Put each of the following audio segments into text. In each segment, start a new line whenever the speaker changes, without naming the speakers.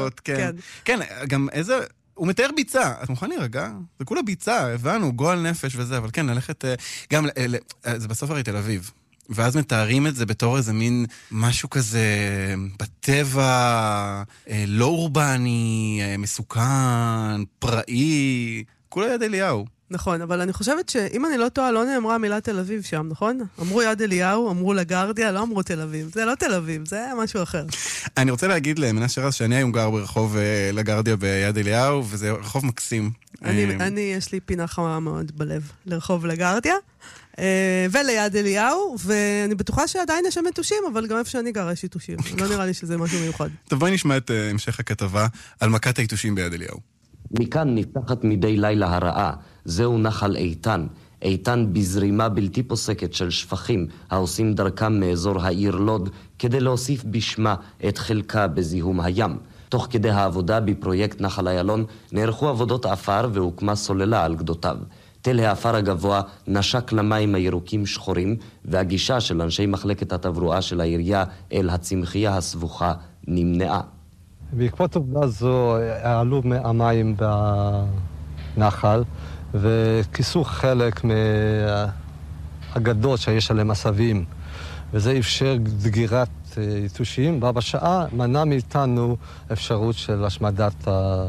גדולות, כן. כן, גם איזה... הוא מתאר ביצה, את מוכן להירגע? זה כולה ביצה, הבנו, גועל נפש וזה, אבל כן, ללכת גם, זה בסוף הרי תל אביב. ואז מתארים את זה בתור איזה מין משהו כזה בטבע, לא אורבני, מסוכן, פראי, כולה יד אליהו.
נכון, אבל אני חושבת שאם אני לא טועה, לא נאמרה מילה תל אביב שם, נכון? אמרו יד אליהו, אמרו לגרדיה, לא אמרו תל אביב. זה לא תל אביב, זה משהו אחר.
אני רוצה להגיד למנשה רז שאני היום גר ברחוב לגרדיה ביד אליהו, וזה רחוב מקסים.
יש לי פינה חמה מאוד בלב לרחוב לגרדיה, וליד אליהו, ואני בטוחה שעדיין יש שם יתושים, אבל גם איפה שאני גר יש יתושים. לא נראה לי שזה משהו מיוחד.
טוב, בואי נשמע את המשך הכתבה על מכת היתושים ביד אליהו.
מכאן נפתחת מדי לילה הרעה. זהו נחל איתן. איתן בזרימה בלתי פוסקת של שפכים העושים דרכם מאזור העיר לוד כדי להוסיף בשמה את חלקה בזיהום הים. תוך כדי העבודה בפרויקט נחל איילון נערכו עבודות אפר והוקמה סוללה על גדותיו. תל האפר הגבוה נשק למים הירוקים שחורים, והגישה של אנשי מחלקת התברואה של העירייה אל הצמחייה הסבוכה נמנעה.
בעקבות עובדה זו עלו המים בנחל וכיסו חלק מהגדות שיש עליהם מסבים, וזה אפשר דגירת יתושים. בה בשעה מנע מאיתנו אפשרות של השמדת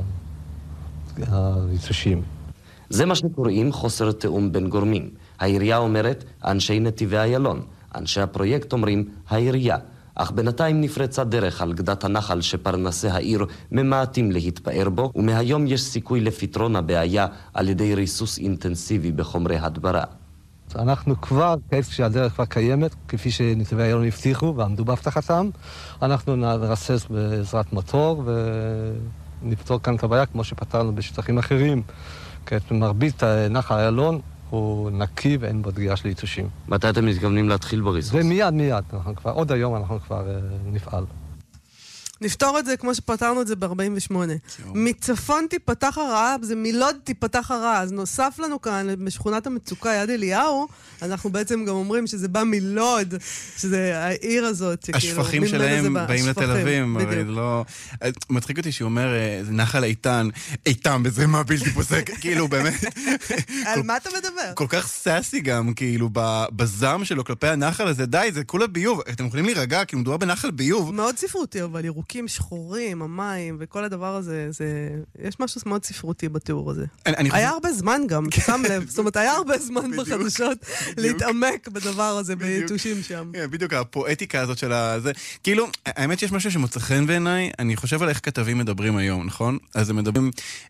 היתושים.
זה מה שקוראים חוסר תאום בין גורמים. העירייה אומרת אנשי נתיבי איילון, אנשי הפרויקט אומרים העירייה. אך בינתיים נפרצה דרך על גדת הנחל שפרנסי העיר ממעטים להתפאר בו, ומהיום יש סיכוי לפתרון הבעיה על ידי ריסוס אינטנסיבי בחומרי הדברה.
אנחנו כבר, כעת שהדרך כבר קיימת, כפי שנתיבי איילון הבטיחו ועמדו בהבטחתם, אנחנו נרסס בעזרת מוטור ונפתור כאן את הבעיה כמו שפתרנו בשטחים אחרים. כעת מרבית נחל איילון הוא נקי ואין בו דגירה של יתושים.
מתי אתם מתכוונים להתחיל בריסוס?
ומיד, עוד היום אנחנו כבר נפעל.
נפתור את זה כמו שפתרנו את זה ב-48. מצפון תיפתח הרעה, זה מלוד תיפתח הרעה. אז נוסף לנו כאן, בשכונת המצוקה יד אליהו, אנחנו בעצם גם אומרים שזה בא מלוד, שזה העיר הזאת.
השפכים שלהם באים לתל אביב. מצחיק אותי שהוא אומר, זה נחל איתן, איתן בזרימה בלתי פוסק, כאילו באמת.
על מה אתה מדבר?
כל כך ססי גם, כאילו, בזעם שלו כלפי הנחל הזה, די, זה כולה ביוב. אתם יכולים להירגע, כאילו מדובר בנחל ביוב.
מאוד ספרותי, אבל ירוקים שחורים, המים, וכל הדבר הזה, יש משהו מאוד ספרותי בתיאור הזה. היה הרבה זמן גם, שם לב. זאת אומרת, היה הרבה זמן בחדשות להתעמק בדבר הזה, ביתושים שם.
בדיוק, הפואטיקה הזאת של הזה. כאילו, האמת שיש משהו שמוצא חן בעיניי, אני חושב על איך כתבים מדברים היום, נכון? אז הם מדברים...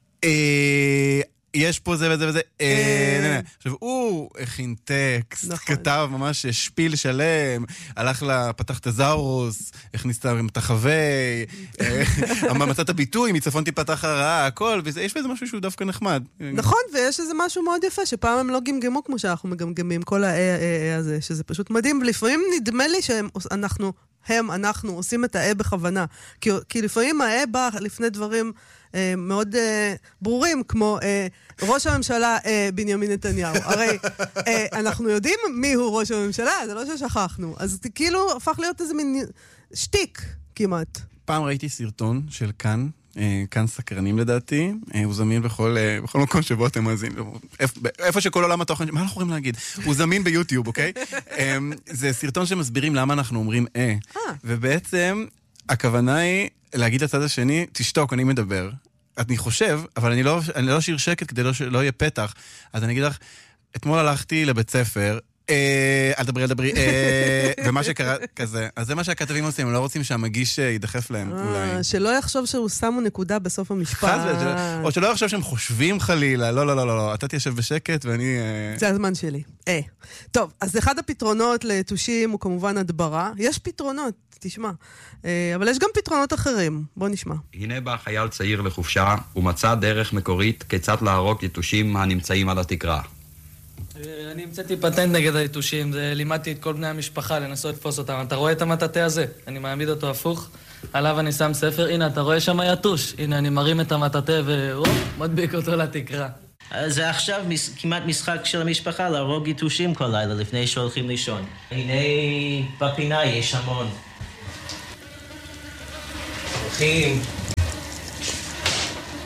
יש פה זה וזה וזה, עכשיו הוא הכין טקסט, כתב ממש שפיל שלם, הלך פתח את הזאורוס, הכניס את החווי, מצא את הביטוי, מצפון תיפתח הרעה, הכל, ויש בזה משהו שהוא דווקא נחמד.
נכון, ויש איזה משהו מאוד יפה, שפעם הם לא גמגמו כמו שאנחנו מגמגמים, כל הזה, שזה פשוט מדהים, ולפעמים נדמה לי אנחנו עושים את בכוונה, כי לפעמים בא לפני דברים מאוד ברורים, כמו ראש הממשלה בנימין נתניהו. הרי אנחנו יודעים מי הוא ראש הממשלה, זה לא ששכחנו. אז כאילו הפך להיות איזה מין שטיק כמעט.
פעם ראיתי סרטון של כאן סקרנים לדעתי, הוא זמין בכל מקום שבו אתם מאזינים, איפה שכל עולם התוכן, מה אנחנו יכולים להגיד? הוא זמין ביוטיוב, אוקיי? זה סרטון שמסבירים למה אנחנו אומרים ובעצם הכוונה היא להגיד לצד השני, תשתוק, אני מדבר. אני חושב, אבל אני לא אשאיר שקט כדי לא יהיה פתח. אז אני אגיד לך, אתמול הלכתי לבית ספר, אל דברי, ומה שקרה כזה. אז זה מה שהכתבים עושים, הם לא רוצים שהמגיש ידחף להם אולי.
שלא יחשוב שהוא שמו נקודה בסוף המשפט.
או שלא יחשוב שהם חושבים חלילה, לא, אתה תיישב בשקט ואני...
זה הזמן שלי. טוב, אז אחד הפתרונות לתושים הוא כמובן הדברה. יש פתרונות, תשמע. אבל יש גם פתרונות אחרים. בוא נשמע.
הנה בא חייל צעיר לחופשה, ומצא דרך מקורית כיצד להרוג יתושים הנמצאים על התקרה.
אני המצאתי פטנט נגד היתושים, לימדתי את כל בני המשפחה לנסות לתפוס אותם. אתה רואה את המטאטה הזה? אני מעמיד אותו הפוך, עליו אני שם ספר, הנה אתה רואה שם יתוש, הנה אני מרים את המטאטה ומדביק אותו לתקרה.
זה עכשיו כמעט משחק של המשפחה להרוג יתושים כל לילה לפני שהולכים לישון. הנה בפינה יש המון. הולכים,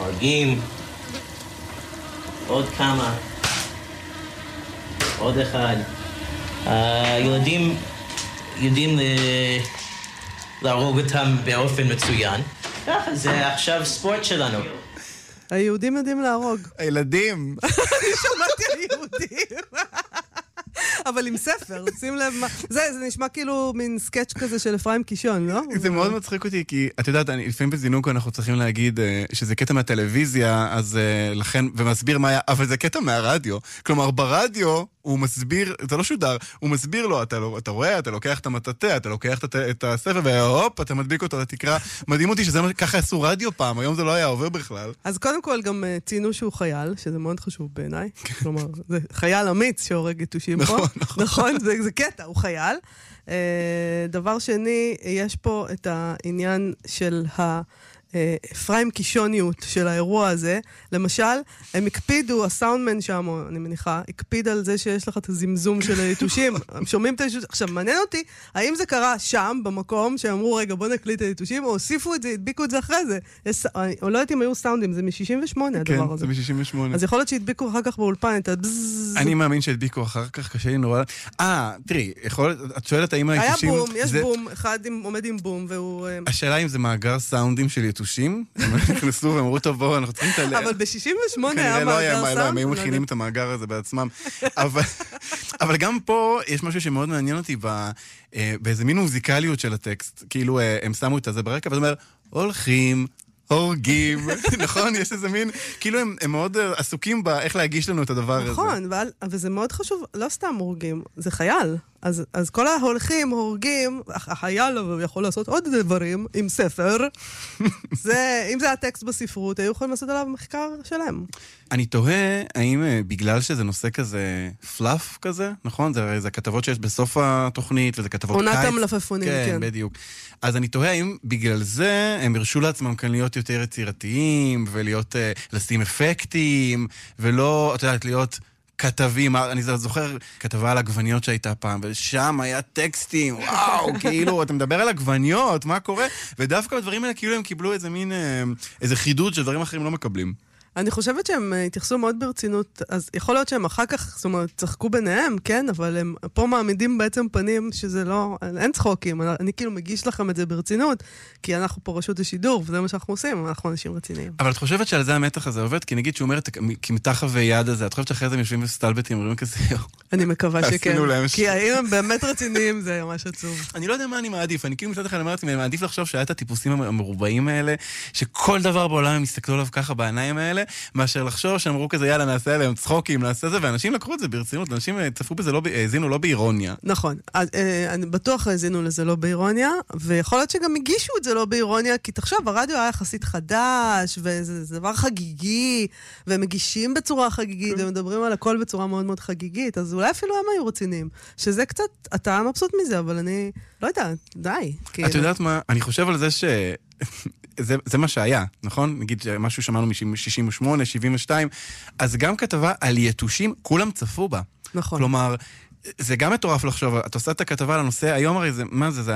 הורגים, עוד כמה, עוד אחד. הילדים יודעים להרוג אותם באופן מצוין. ככה, זה עכשיו ספורט שלנו.
היהודים יודעים להרוג.
הילדים.
אני שמעתי היהודים. אבל עם ספר, שים לב מה... זה נשמע כאילו מין סקץ' כזה של אפרים קישון, לא?
זה מאוד מצחיק אותי, כי את יודעת, לפעמים בזינוק אנחנו צריכים להגיד שזה קטע מהטלוויזיה, אז לכן, ומסביר מה היה, אבל זה קטע מהרדיו. כלומר, ברדיו הוא מסביר, זה לא שודר, הוא מסביר לו, אתה רואה, אתה לוקח את המטאטא, אתה לוקח את הספר, והופ, אתה מדביק אותו לתקרה. מדהים אותי שזה ככה עשו רדיו פעם, היום זה לא היה עובר בכלל.
אז קודם כל גם ציינו שהוא חייל, שזה מאוד חשוב בעיניי. כלומר, זה חייל אמיץ שהורג יתושים פה. נכון, זה קטע, הוא חייל. דבר שני, יש פה את העניין של אפרים קישוניות של האירוע הזה. למשל, הם הקפידו, הסאונדמן שם, אני מניחה, הקפיד על זה שיש לך את הזמזום של היתושים. הם שומעים את היתושים. עכשיו, מעניין אותי, האם זה קרה שם, במקום, שאמרו, רגע, בוא נקליט את היתושים, או הוסיפו את זה, הדביקו את זה אחרי זה. או לא יודעת אם היו סאונדים, זה מ-68 הדבר הזה.
כן, זה מ-68.
אז יכול להיות שהדביקו אחר כך באולפן את הבזז.
אני מאמין שהדביקו אחר כך, קשה לי נורא. תראי, את שואלת האם היתושים...
היה בום, יש בום, אחד עומד עם בום, והוא...
השאלה אם זה מאגר סאונדים של יתושים, הם נכנסו ואמרו, טוב, בואו, אנחנו צריכים את...
אבל ב-68 היה מאגר סאונד.
הם היו מכינים את המאגר הזה בעצמם. אבל גם פה יש משהו שמאוד מעניין אותי באיזה מין מוזיקליות של הטקסט. כאילו, הם שמו את זה ברקע, וזה אומר, הולכים, הורגים, נכון? יש איזה מין, כאילו הם מאוד עסוקים באיך להגיש לנו את הדבר הזה.
נכון, וזה מאוד חשוב, לא סתם הורגים, זה חייל. אז כל ההולכים, הורגים, החייל יכול לעשות עוד דברים עם ספר. אם זה הטקסט בספרות, היו יכולים לעשות עליו מחקר שלהם.
אני תוהה, האם בגלל שזה נושא כזה פלאף כזה, נכון? זה כתבות שיש בסוף התוכנית, וזה כתבות קיץ.
עונת המלפפונים, כן.
כן, בדיוק. אז אני תוהה, האם בגלל זה הם הרשו לעצמם כאן להיות יותר יצירתיים, ולהיות, לשים אפקטים, ולא, את יודעת, להיות... כתבים, אני זוכר כתבה על עגבניות שהייתה פעם, ושם היה טקסטים, וואו, כאילו, אתה מדבר על עגבניות, מה קורה? ודווקא בדברים האלה, כאילו הם קיבלו איזה מין, איזה חידוד שדברים אחרים לא מקבלים.
אני חושבת שהם התייחסו מאוד ברצינות, אז יכול להיות שהם אחר כך, זאת אומרת, צחקו ביניהם, כן, אבל הם פה מעמידים בעצם פנים שזה לא, אין צחוקים, אני כאילו מגיש לכם את זה ברצינות, כי אנחנו פה רשות השידור, וזה מה שאנחנו עושים, אנחנו אנשים רציניים.
אבל את חושבת שעל זה המתח הזה עובד? כי נגיד שהוא אומר את כמתח ויד הזה, את חושבת שאחרי זה הם יושבים וסטלבטים, אומרים כזה,
אני מקווה שכן, כי האם הם באמת רציניים, זה ממש עצוב.
אני לא יודע מה אני מעדיף, אני כאילו מצד אחד אמרתי, אני מעדיף לחשוב שהיה את הטיפוסים המרובעים האלה, שכל דבר בעולם הם הסתכלו עליו ככה בעיניים האלה, מאשר לחשוב שאמרו כזה, יאללה, נעשה עליהם צחוקים, נעשה זה, ואנשים לקחו את זה ברצינות, אנשים צפו בזה, האזינו לא באירוניה.
נכון, אני בטוח האזינו לזה לא באירוניה, ויכול להיות שגם הגישו את זה לא באירוניה, כי תחשוב, הרדיו היה יחסית חדש, וזה דבר חגיגי, והם מגישים בצורה חגיגית, ומדברים על הכל בצורה מאוד מאוד חגיגית, אז אולי אפילו הם היו רציניים, שזה קצת, אתה מבסוט מזה, אבל אני לא יודע, די.
את יודעת מה? אני חושב על זה ש... זה מה שהיה, נכון? נגיד משהו שמענו מ-68, 72, אז גם כתבה על יתושים, כולם צפו בה.
נכון.
כלומר, זה גם מטורף לחשוב, את עושה את הכתבה על הנושא, היום הרי זה, מה זה? זה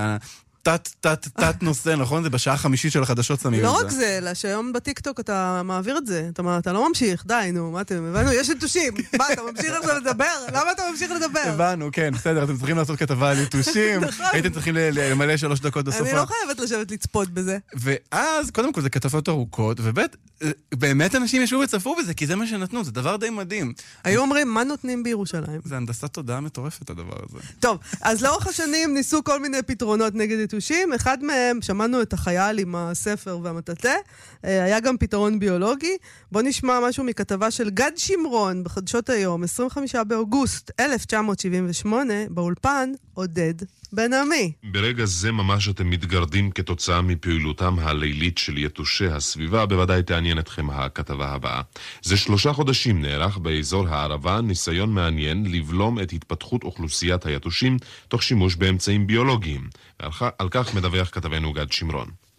תת נושא, נכון? זה בשעה 5 של החדשות שמים את זה.
לא רק זה, אלא שהיום בטיקטוק אתה מעביר את זה, אתה לא ממשיך, די, נו, מה אתם, הבנו, יש יתושים, מה, אתה ממשיך עכשיו לדבר? למה אתה ממשיך לדבר?
הבנו, כן, בסדר, אתם צריכים לעשות כתבה על יתושים, הייתם צריכים למלא 3 דקות בסופה.
אני לא חייבת לשבת לצפות בזה.
ואז, קודם כל, זה כתבות ארוכות, ובאמת אנשים ישבו וצפו בזה, כי זה מה שנתנו, זה דבר די מדהים.
היו אומרים, מה נותנים בירושלים?
זה הנדסת תודעה מטורפת, הדבר הזה.
טוב, אז לאורך השנים ניסו כל מיני פתרונות נגד יתושים. אחד מהם, שמענו את החייל עם הספר והמטאטא, היה גם פתרון ביולוגי. בוא נשמע משהו מכתבה של גד שמרון בחדשות היום, 25 באוגוסט 1978, באולפן עודד בן עמי.
ברגע זה ממש אתם מתגרדים כתוצאה מפעילותם הלילית של יתושי הסביבה, בוודאי תעניין אתכם הכתבה הבאה. זה 3 חודשים נערך באזור הערבה ניסיון מעניין לבלום את התפתחות אוכלוסיית היתושים תוך שימוש באמצעים ביולוגיים. על כך מדווח כתבנו גד שמרון.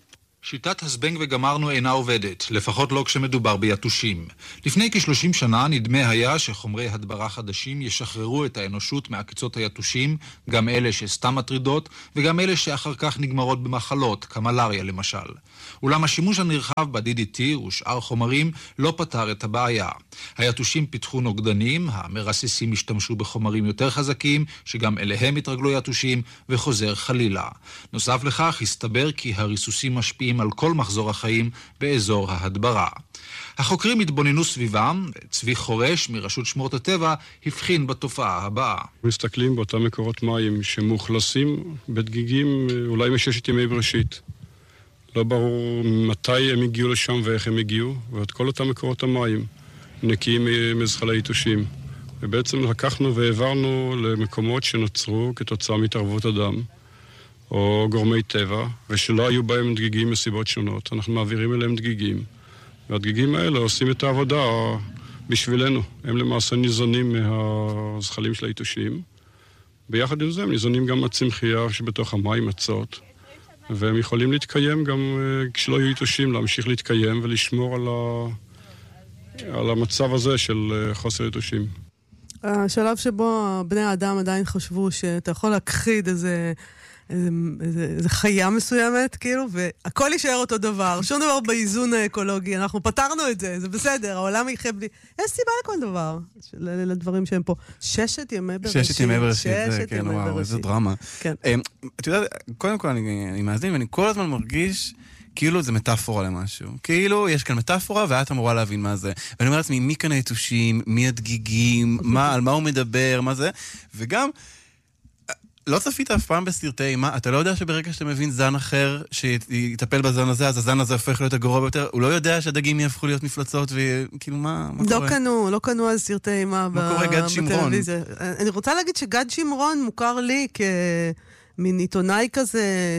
שיטת הזבנג וגמרנו אינה עובדת, לפחות לא כשמדובר ביתושים. לפני כ-30 שנה נדמה היה שחומרי הדברה חדשים ישחררו את האנושות מעקיצות היתושים, גם אלה שסתם מטרידות, וגם אלה שאחר כך נגמרות במחלות, כמלריה למשל. אולם השימוש הנרחב ב-DDT ושאר חומרים לא פתר את הבעיה. היתושים פיתחו נוגדנים, המרססים השתמשו בחומרים יותר חזקים, שגם אליהם התרגלו יתושים, וחוזר חלילה. נוסף לכך, הסתבר כי הריסוסים משפיעים על כל מחזור החיים באזור ההדברה. החוקרים התבוננו סביבם, צבי חורש מרשות שמורות הטבע הבחין בתופעה הבאה.
מסתכלים באותם מקורות מים שמאוכלסים בדגיגים אולי מששת ימי בראשית. לא ברור מתי הם הגיעו לשם ואיך הם הגיעו, ואת כל אותם מקורות המים נקיים מזחלי יתושים. ובעצם לקחנו והעברנו למקומות שנוצרו כתוצאה מהתערבות אדם, או גורמי טבע, ושלא היו בהם דגיגים מסיבות שונות. אנחנו מעבירים אליהם דגיגים, והדגיגים האלה עושים את העבודה בשבילנו. הם למעשה ניזונים מהזחלים של היתושים. ביחד עם זה הם ניזונים גם מהצמחייה שבתוך המים מצות, והם יכולים להתקיים גם כשלא יהיו יתושים, להמשיך להתקיים ולשמור על המצב הזה של חוסר יתושים.
השלב שבו בני האדם עדיין חשבו שאתה יכול להכחיד איזה חיה מסוימת, כאילו, והכל יישאר אותו דבר, שום דבר באיזון האקולוגי, אנחנו פתרנו את זה, זה בסדר, העולם יחיה בלי, יש סיבה לכל דבר, לדברים שהם פה. ששת ימי בראשית.
ששת ימי בראשית, זה כן, וואו, איזה דרמה.
כן.
אתה יודע, קודם כל אני מאזין, ואני כל הזמן מרגיש כאילו זה מטאפורה למשהו. כאילו יש כאן מטאפורה, ואת אמורה להבין מה זה. ואני אומר לעצמי, מי כאן היתושים, מי הדגיגים, על מה הוא מדבר, מה זה, וגם לא צפית אף פעם בסרטי אימה, אתה לא יודע שברגע שאתה מבין זן אחר שיטפל בזן הזה, אז הזן הזה הופך להיות הגרוע ביותר, הוא לא יודע שהדגים יהפכו להיות מפלצות, וכאילו מה קורה?
לא קנו אז סרטי אימה בטלוויזיה. אני רוצה להגיד שגד שמרון מוכר לי מין עיתונאי כזה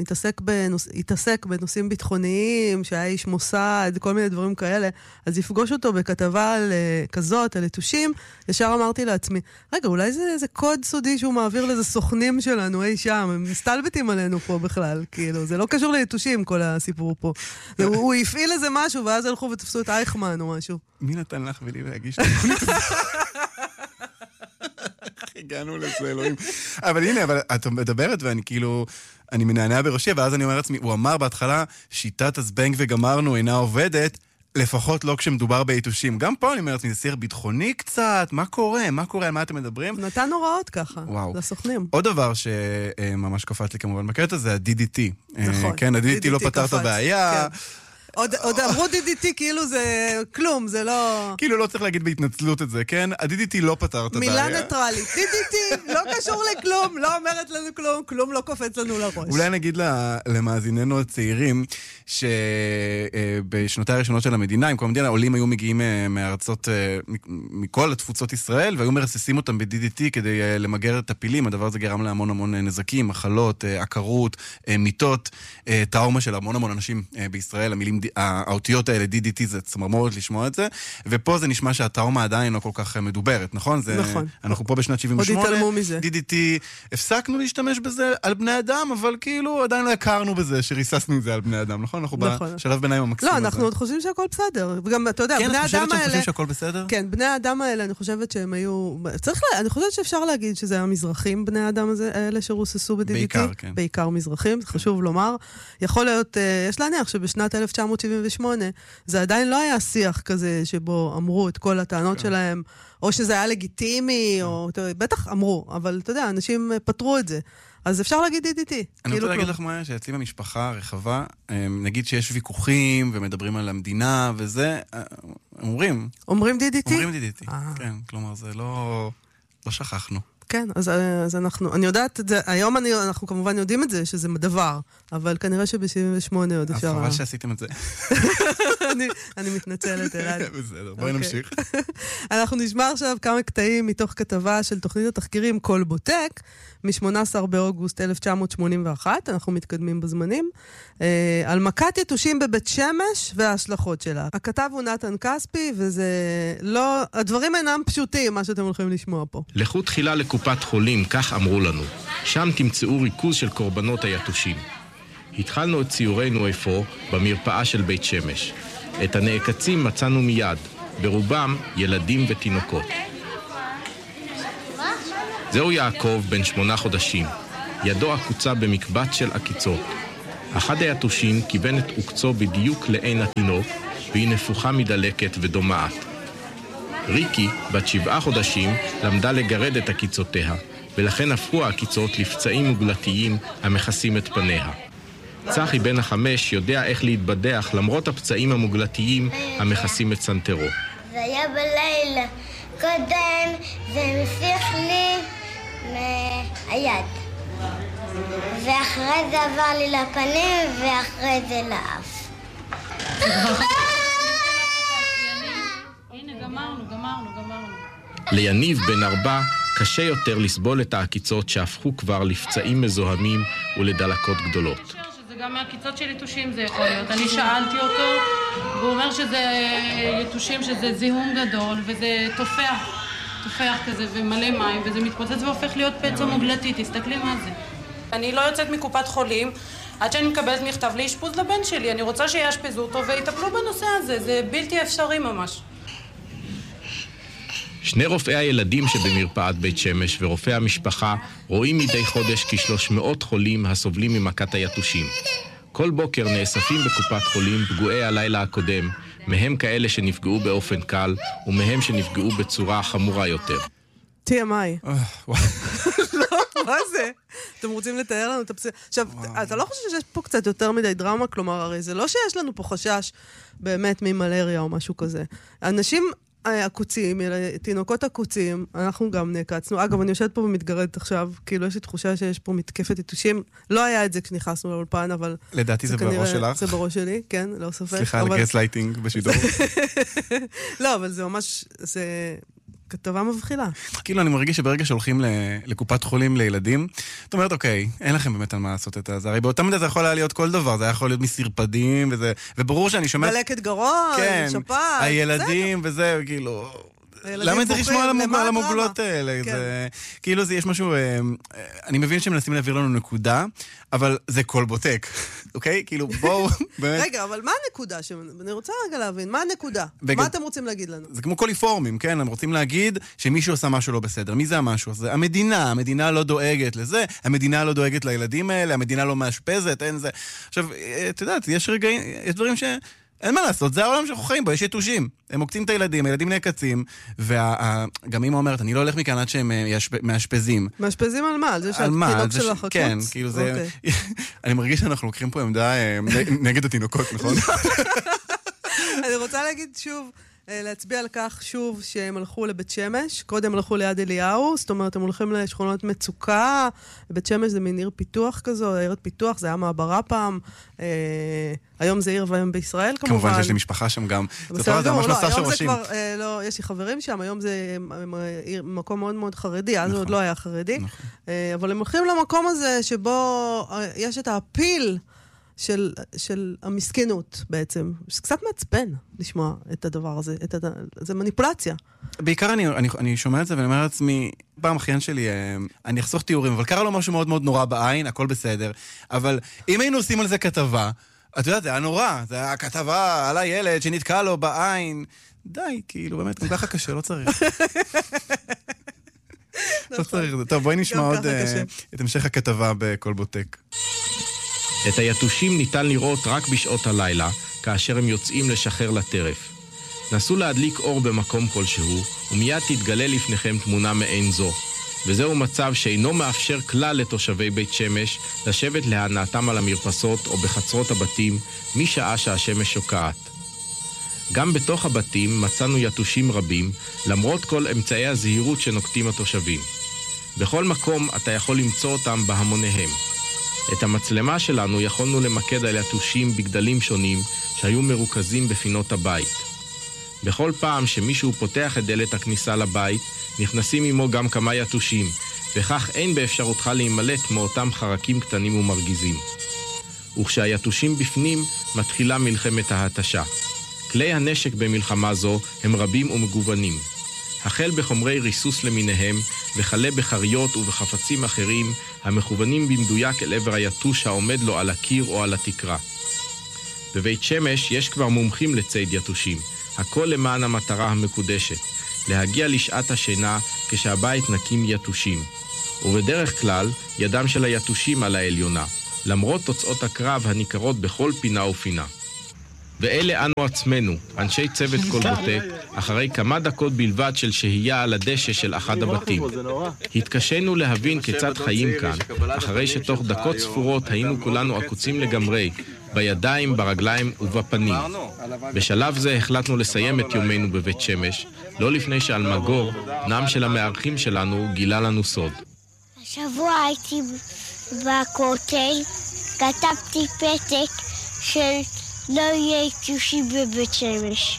שהתעסק בנושאים ביטחוניים, שהיה איש מוסד, כל מיני דברים כאלה, אז יפגוש אותו בכתבה כזאת, על יתושים, ישר אמרתי לעצמי, רגע, אולי זה קוד סודי שהוא מעביר לזה סוכנים שלנו אי שם, הם מסתלבטים עלינו פה בכלל, כאילו, זה לא קשור ליתושים כל הסיפור פה. הוא הפעיל איזה משהו, ואז הלכו ותפסו את אייכמן או משהו.
מי נתן לך ולי להגיש את זה? הגענו לזה, אלוהים. אבל הנה, את מדברת ואני כאילו, אני מנענע בראשי, ואז אני אומר לעצמי, הוא אמר בהתחלה, שיטת הזבנג וגמרנו אינה עובדת, לפחות לא כשמדובר ביתושים. גם פה אני אומר לעצמי, זה סיר ביטחוני קצת, מה קורה? על מה אתם מדברים?
נתן הוראות ככה, לסוכנים.
עוד דבר שממש קפץ לי כמובן בקטע, זה ה-DDT.
נכון.
כן, ה-DDT לא פתר את הבעיה.
עוד אמרו DDT כאילו זה כלום, זה לא...
כאילו לא צריך להגיד בהתנצלות את זה, כן? ה-DDT לא פתר את הבעיה.
מילה ניטרלית. DDT לא קשור לכלום, לא אומרת לנו כלום, כלום לא קופץ לנו לראש.
אולי נגיד למאזיננו הצעירים, שבשנותיה הראשונות של המדינה, עם כל המדינה, העולים היו מגיעים מארצות, מכל התפוצות ישראל, והיו מרססים אותם ב-DDT כדי למגר את הפילים. הדבר הזה גרם להמון המון נזקים, מחלות, עקרות, מיטות, טראומה של המון אנשים בישראל. המילים האותיות האלה, DDT, זה צמרמורת לשמוע את זה, ופה זה נשמע שהטראומה עדיין לא כל כך מדוברת, נכון?
נכון.
אנחנו פה בשנת 78,
עוד התעלמו מזה.
DDT, הפסקנו להשתמש בזה על בני אדם, אבל כאילו עדיין לא הכרנו בזה, שריססנו את זה על בני אדם, נכון? אנחנו בשלב ביניים המקסימום הזה.
לא, אנחנו עוד חושבים שהכל בסדר. וגם, אתה יודע, בני האדם האלה...
כן, את חושבת שהם חושבים שהכל בסדר?
כן, בני האדם האלה, אני חושבת שהם היו... אני חושבת שאפשר להגיד שזה היה מזרחים, בני האדם האלה שרוססו ב-DDT.
בעיקר, כן.
בעיקר מזרחים, זה חשוב לומר. יכול להיות, יש להניח שבשנת 1978 זה עדיין לא היה שיח כזה שבו אמרו את כל הטענות שלהם, או שזה היה לגיטימי, או בטח אמרו, אבל אתה יודע, אנשים פתרו את זה. אז אפשר להגיד DDT.
אני רוצה להגיד לך מה, שאצלי במשפחה הרחבה, נגיד שיש ויכוחים ומדברים על המדינה וזה, אומרים DDT? אומרים DDT, כן, כלומר זה לא שכחנו.
כן, אז אני יודעת את זה, היום אנחנו כמובן יודעים את זה, שזה דבר, אבל כנראה שב-78 עוד אפשר...
חבל שעשיתם את זה.
אני מתנצלת, אלעד.
בסדר, בואי נמשיך.
אנחנו נשמע עכשיו כמה קטעים מתוך כתבה של תוכנית התחקירים קולבוטק, מ-18 באוגוסט 1981, אנחנו מתקדמים בזמנים, על מכת יתושים בבית שמש וההשלכות שלה. הכתב הוא נתן כספי, וזה לא... הדברים אינם פשוטים, מה שאתם הולכים לשמוע פה.
לכו תחילה לקופת חולים, כך אמרו לנו. שם תמצאו ריכוז של קורבנות היתושים. התחלנו את ציורנו איפה במרפאה של בית שמש. את הנעקצים מצאנו מיד, ברובם ילדים ותינוקות. זהו יעקב בן 8 חודשים, ידו עקוצה במקבץ של עקיצות. אחד היתושים כיוון את עוקצו בדיוק לעין התינוק, והיא נפוחה מדלקת ודומעת. ריקי, בת 7 חודשים, למדה לגרד את עקיצותיה, ולכן הפכו העקיצות לפצעים מוגלתיים המכסים את פניה. צחי בן 5 יודע איך להתבדח למרות הפצעים המוגלתיים המכסים את סנטרו.
זה היה בלילה קודם, זה מסיך לי מהיד. ואחרי זה עבר לי לפנים, ואחרי זה לאף.
הנה, גמרנו.
ליניב בן 4 קשה יותר לסבול את העקיצות שהפכו כבר לפצעים מזוהמים ולדלקות גדולות.
זה גם מהקיצות של יתושים זה יכול להיות. אני שאלתי אותו, והוא אומר שזה יתושים, שזה זיהום גדול, וזה תופח כזה ומלא מים, וזה מתפוצץ והופך להיות פצע מוגלתי. תסתכלי מה זה. אני לא יוצאת מקופת חולים עד שאני מקבלת מכתב לאשפוז לבן שלי. אני רוצה שיאשפזו אותו ויטפלו בנושא הזה. זה בלתי אפשרי ממש.
שני רופאי הילדים שבמרפאת בית שמש ורופאי המשפחה רואים מדי חודש כ-300 חולים הסובלים ממכת היתושים. כל בוקר נאספים בקופת חולים פגועי הלילה הקודם, מהם כאלה שנפגעו באופן קל ומהם שנפגעו בצורה חמורה יותר.
TMI. לא, מה זה? אתם רוצים לתאר לנו את הפסיכולוגיה? עכשיו, אתה לא חושב שיש פה קצת יותר מדי דרמה? כלומר, הרי זה לא שיש לנו פה חשש באמת ממלריה או משהו כזה. אנשים עקוצים, תינוקות עקוצים, אנחנו גם נעקצנו. אגב, אני יושבת פה במתגרדת עכשיו, כאילו יש לי תחושה שיש פה מתקפת יתושים. לא היה את זה כשנכנסנו לאולפן, אבל...
לדעתי זה בראש שלך.
זה בראש שלי, כן, לא ספק.
סליחה, לגסלייטינג בשידור.
לא, אבל זה ממש, זה כתבה מבחילה.
כאילו, אני מרגיש שברגע שהולכים לקופת חולים לילדים, את אומרת, אוקיי, אין לכם באמת על מה לעשות את זה. הרי באותה מידה זה יכול להיות כל דבר, זה יכול להיות מסרפדים, וברור שאני שומע...
דלקת גרון, שפעת.
הילדים וזה, כאילו... למה צריך לשמוע על המוגלות האלה? כאילו, יש משהו... אני מבין שמנסים להעביר לנו נקודה, אבל זה כל בוטק, אוקיי? כאילו, בואו...
רגע, אבל מה הנקודה? אני רוצה רגע להבין, מה הנקודה? מה אתם רוצים להגיד לנו?
זה כמו קוליפורמים, כן? הם רוצים להגיד שמישהו עושה משהו לא בסדר. מי זה המשהו הזה? המדינה לא דואגת לזה, המדינה לא דואגת לילדים האלה, המדינה לא מאשפזת, אין זה. עכשיו, את יודעת, יש רגעים, יש דברים אין מה לעשות, זה העולם שאנחנו חיים בו, יש יתושים. הם עוקצים את הילדים, הילדים נעקצים, וגם אמא אומרת, אני לא הולך מכאן עד שהם מאשפזים.
מאשפזים על מה? על זה שהתינוק של החקוץ?
כן, כאילו זה... אני מרגיש שאנחנו לוקחים פה עמדה נגד התינוקות, נכון?
אני רוצה להגיד שוב, להצביע על כך שוב שהם הלכו לבית שמש, קודם הלכו ליד אליהו, זאת אומרת, הם הולכים לשכונות מצוקה, בית שמש זה מין עיר פיתוח כזו, עירת פיתוח, זה היה מעברה פעם, היום זה עיר והיום בישראל כמובן.
כמובן שיש לי משפחה שם גם, זה ממש מסע שורשים.
לא, יש לי חברים שם, היום זה מקום מאוד מאוד חרדי, אז עוד לא היה חרדי, אבל הם הולכים למקום הזה שבו יש את הפיל, של המסכנות בעצם. זה קצת מעצבן לשמוע את הדבר הזה. זה מניפולציה.
בעיקר אני שומע את זה ואני אומר לעצמי, פעם אחיין שלי, אני אחסוך תיאורים, אבל קרה לו משהו מאוד מאוד נורא בעין, הכל בסדר. אבל אם היינו עושים על זה כתבה, את יודעת, זה היה נורא. זה היה כתבה על הילד שנתקע לו בעין. די, כאילו, באמת, גם ככה קשה, לא צריך. לא צריך. טוב, בואי נשמע עוד את המשך הכתבה בכל בוטק.
את היתושים ניתן לראות רק בשעות הלילה, כאשר הם יוצאים לשחרר לטרף. נסו להדליק אור במקום כלשהו, ומיד תתגלה לפניכם תמונה מעין זו. וזהו מצב שאינו מאפשר כלל לתושבי בית שמש לשבת להנאתם על המרפסות או בחצרות הבתים, משעה שהשמש שוקעת. גם בתוך הבתים מצאנו יתושים רבים, למרות כל אמצעי הזהירות שנוקטים התושבים. בכל מקום אתה יכול למצוא אותם בהמוניהם. את המצלמה שלנו יכולנו למקד על יתושים בגדלים שונים שהיו מרוכזים בפינות הבית. בכל פעם שמישהו פותח את דלת הכניסה לבית, נכנסים עמו גם כמה יתושים, וכך אין באפשרותך להימלט מאותם חרקים קטנים ומרגיזים. וכשהיתושים בפנים, מתחילה מלחמת ההתשה. כלי הנשק במלחמה זו הם רבים ומגוונים. החל בחומרי ריסוס למיניהם, וכלה בחריות ובחפצים אחרים, המכוונים במדויק אל עבר היתוש העומד לו על הקיר או על התקרה. בבית שמש יש כבר מומחים לציד יתושים, הכל למען המטרה המקודשת, להגיע לשעת השינה כשהבית נקים יתושים. ובדרך כלל, ידם של היתושים על העליונה, למרות תוצאות הקרב הניכרות בכל פינה ופינה. ואלה אנו עצמנו, אנשי צוות קולבוטק, אחרי כמה דקות בלבד של שהייה על הדשא של אחד הבתים. התקשינו להבין כיצד חיים כאן, אחרי שתוך דקות ספורות היינו כולנו עקוצים לגמרי, בידיים, ברגליים ובפנים. בשלב זה החלטנו לסיים את יומנו בבית שמש, לא לפני שאלמגור, בנם של המארחים שלנו, גילה לנו סוד.
השבוע הייתי בכותל, כתבתי פתק של לא יהיה יתושים בבית שמש.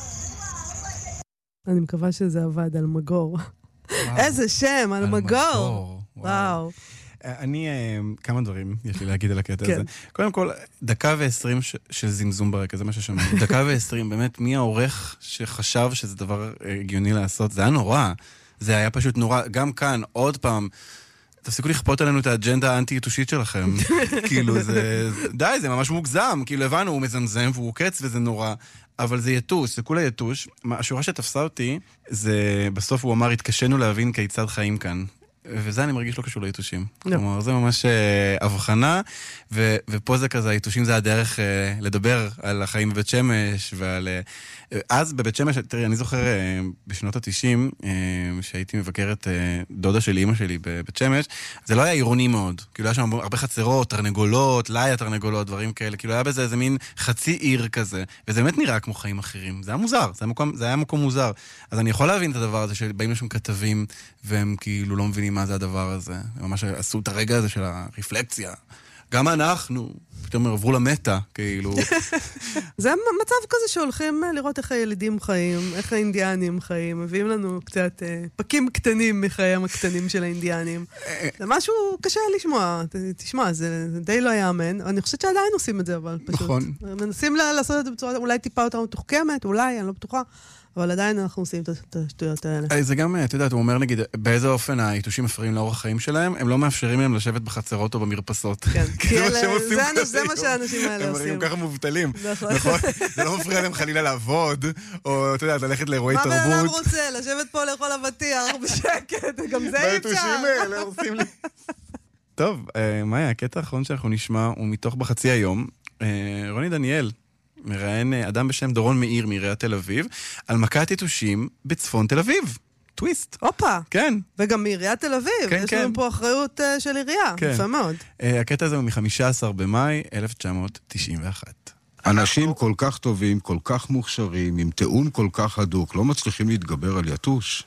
אני מקווה שזה עבד, אלמגור. איזה שם, אלמגור. וואו.
אני, כמה דברים יש לי להגיד על הקטע הזה. קודם כל, 1:20 של זמזום ברקע, זה מה ששמענו. 1:20, באמת, מי העורך שחשב שזה דבר הגיוני לעשות? זה היה נורא. זה היה פשוט נורא. גם כאן, עוד פעם, תפסיקו לכפות עלינו את האג'נדה האנטי-יתושית שלכם. כאילו, די, זה ממש מוגזם. כאילו, הבנו, הוא מזמזם והוא קץ וזה נורא. אבל זה יתוש, זה כולה יתוש. השורה שתפסה אותי, זה בסוף הוא אמר, התקשינו להבין כיצד חיים כאן. וזה אני מרגיש לא קשור ליתושים. כלומר, זה ממש הבחנה, ופה זה כזה, היתושים זה הדרך לדבר על החיים בבית שמש, ועל... אז בבית שמש, תראי, אני זוכר בשנות ה-90, שהייתי מבקר את דודה של אמא שלי בבית שמש, זה לא היה עירוני מאוד. כאילו היה שם הרבה חצרות, תרנגולות, לילה תרנגולות, דברים כאלה. כאילו היה בזה איזה מין חצי עיר כזה, וזה באמת נראה כמו חיים אחרים. זה היה מוזר, זה היה מקום מוזר. אז אני יכול להבין את הדבר הזה, שבאים לשם כתבים, והם כאילו לא מבינים מה זה הדבר הזה. הם ממש עשו את הרגע הזה של הרפלקציה. גם אנחנו, פתאום עברו למטה, כאילו.
זה מצב כזה שהולכים לראות איך הילדים חיים, איך האינדיאנים חיים, מביאים לנו קצת פקים קטנים מחיים הקטנים של האינדיאנים. זה משהו קשה לשמוע, תשמע, זה די לא יאמן. אני חושבת שעדיין עושים את זה, אבל פשוט.
נכון.
מנסים לעשות את זה בצורה, אולי טיפה אותנו תוחכמת, אולי, אני לא בטוחה. אבל עדיין אנחנו עושים את השטויות האלה.
זה גם, אתה יודעת, הוא אומר נגיד, באיזה אופן היתושים מפריעים לאורח החיים שלהם, הם לא מאפשרים להם לשבת בחצרות או במרפסות.
כן, זה מה שהאנשים האלה עושים.
הם מראים ככה מובטלים. נכון. זה לא מפריע להם חלילה לעבוד, או אתה יודעת, ללכת לאירועי תרבות.
מה בן אדם רוצה? לשבת פה לאכול אבטיח בשקט, גם זה יצא.
והיתושים האלה עושים לי. טוב, מאיה, הקטע האחרון שאנחנו נשמע הוא מתוך בחצי היום. רוני דניאל מראיין אדם בשם דורון מאיר מעיריית תל אביב, על מכת יתושים בצפון תל אביב. טוויסט.
אופה.
כן.
וגם מעיריית תל אביב.
כן,
יש לנו פה אחריות של עירייה.
כן.
יפה מאוד.
הקטע הזה הוא מ-15 במאי 1991.
אנשים כל כך טובים, כל כך מוכשרים, עם תאום כל כך הדוק, לא מצליחים להתגבר על יתוש.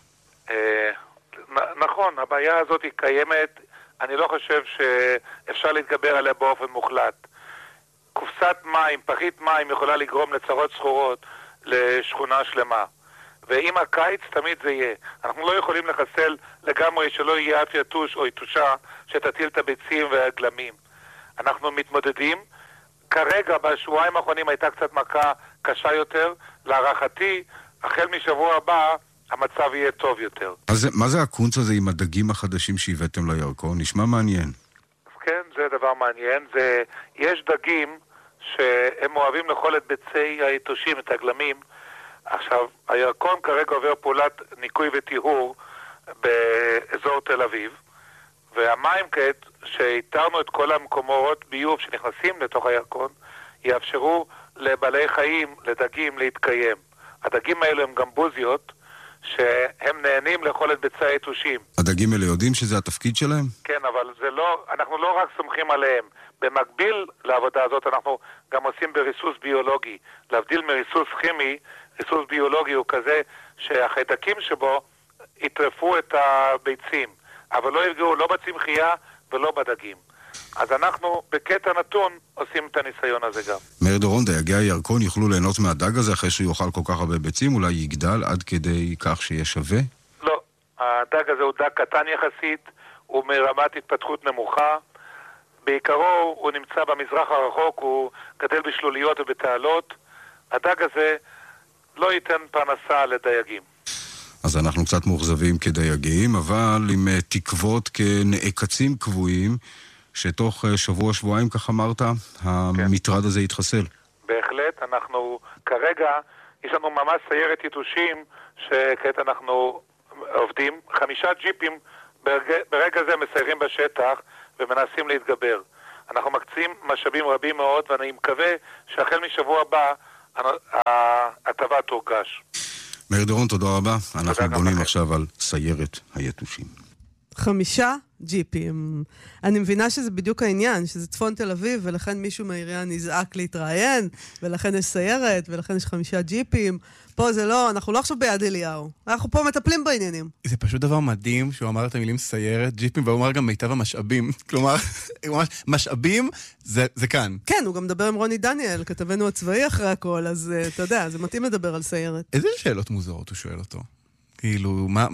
נכון, הבעיה הזאת היא קיימת. אני לא חושב שאפשר להתגבר עליה באופן מוחלט. קופסת מים, פחית מים יכולה לגרום לצרות סחורות לשכונה שלמה. ועם הקיץ תמיד זה יהיה. אנחנו לא יכולים לחסל לגמרי שלא יהיה אף יתוש או יתושה שתטיל את הביצים והגלמים. אנחנו מתמודדים. כרגע בשבועיים האחרונים הייתה קצת מכה קשה יותר. להערכתי, החל משבוע הבא המצב יהיה טוב יותר.
מה זה הקונץ הזה עם הדגים החדשים שהבאתם לירקון? נשמע מעניין.
כן, זה דבר מעניין. יש דגים שהם אוהבים לאכול את ביצי היתושים, את הגלמים. עכשיו, הירקון כרגע עובר פעולת ניקוי וטיהור באזור תל אביב, והמים כעת, שהתרנו את כל המקומות ביוב שנכנסים לתוך הירקון, יאפשרו לבעלי חיים, לדגים, להתקיים. הדגים האלו הם גם בוזיות, שהם נהנים לאכול את ביצי היתושים.
הדגים האלה יודעים שזה התפקיד שלהם?
כן, אבל אנחנו לא רק סומכים עליהם. במקביל לעבודה הזאת אנחנו גם עושים בריסוס ביולוגי. להבדיל מריסוס כימי, ריסוס ביולוגי הוא כזה שהחיידקים שבו יטרפו את הביצים, אבל לא יפגעו לא בצמחייה ולא בדגים. אז אנחנו בקטע נתון עושים את הניסיון הזה גם.
מאיר דורון, דייגי הירקון יוכלו ליהנות מהדג הזה אחרי שהוא יאכל כל כך הרבה ביצים? אולי יגדל עד כדי כך שיהיה שווה?
לא, הדג הזה הוא דג קטן יחסית, הוא מרמת התפתחות נמוכה. בעיקרו הוא נמצא במזרח הרחוק, הוא גדל בשלוליות ובתעלות. הדג הזה לא ייתן פרנסה לדייגים.
אז אנחנו קצת מאוכזבים כדייגים, אבל עם תקוות כנעקצים קבועים, שתוך שבוע-שבועיים, כך אמרת, המטרד הזה יתחסל.
בהחלט, אנחנו כרגע, יש לנו ממש סיירת יתושים, שכעת אנחנו עובדים, 5 ג'יפים ברגע זה מסיירים בשטח ומנסים להתגבר. אנחנו מקצים משאבים רבים מאוד, ואני מקווה שהחל משבוע הבא ההטבה תורגש.
מאיר דורון, תודה רבה. אנחנו בונים עכשיו על סיירת היתושים.
5 ג'יפים. אני מבינה שזה בדיוק העניין, שזה צפון תל אביב, ולכן מישהו מהעירייה נזעק להתראיין, ולכן יש סיירת, ולכן יש 5 ג'יפים. פה זה לא, אנחנו לא עכשיו ביד אליהו. אנחנו פה מטפלים בעניינים.
זה פשוט דבר מדהים שהוא אמר את המילים סיירת, ג'יפים, והוא אמר גם מיטב המשאבים. כלומר, משאבים זה כאן.
כן, הוא גם מדבר עם רוני דניאל, כתבנו הצבאי אחרי הכל, אז אתה יודע, זה מתאים לדבר על סיירת.
איזה שאלות מוזרות הוא שואל אותו? כאילו, מה,